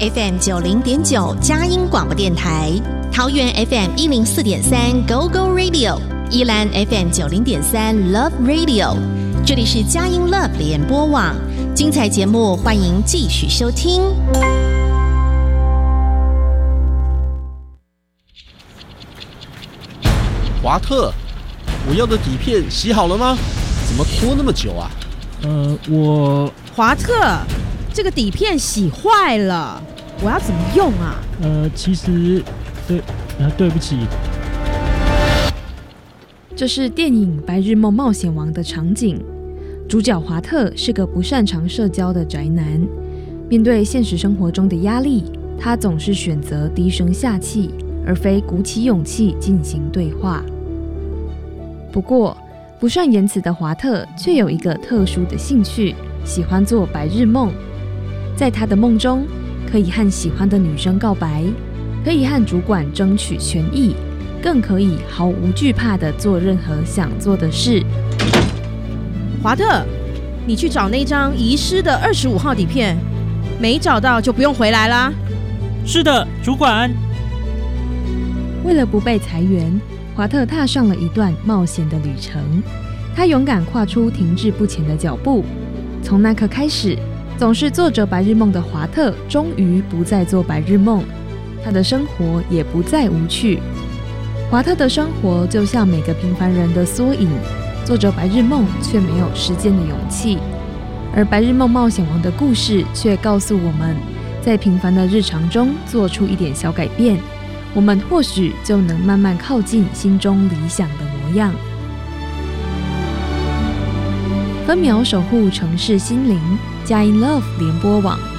FM 90.9佳音广播电台，桃园 FM 104.3 Go Go Radio， 宜兰 FM 90.3 Love Radio。这里是佳音 Love 联播网，精彩节目欢迎继续收听。 华特，我要的底片洗好了吗？怎么拖那么久啊？ 华特，这个底片洗坏了，我要怎么用啊？ 其实对不起。 这是电影《白日梦冒险王》的场景。主角华特是个不擅长社交的宅男，面对现实生活中的压力，他总是选择低声下气，而非鼓起勇气进行对话。不过，不善言辞的华特却有一个特殊的兴趣，喜欢做白日梦。在他的梦中，可以和喜欢的女生告白，可以和主管争取权益，更可以毫无惧怕地做任何想做的事。 华特，你去找那张遗失的25号底片，没找到就不用回来啦。 是的，主管。 为了不被裁员，华特踏上了一段冒险的旅程。他勇敢跨出停滞不前的脚步。从那刻开始，总是做着白日梦的华特终于不再做白日梦，他的生活也不再无趣。华特的生活就像每个平凡人的缩影，做着白日梦却没有实践的勇气。而白日梦冒险王的故事却告诉我们，在平凡的日常中做出一点小改变，我们或许就能慢慢靠近心中理想的模样。分秒守护城市心灵，佳音 Love 联播网。